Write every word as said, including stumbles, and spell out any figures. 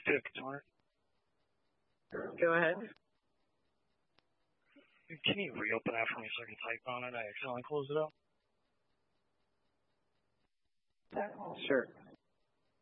Good, Connor. Go ahead. Can you reopen that for me so I can type on it? I accidentally closed it up. Sure.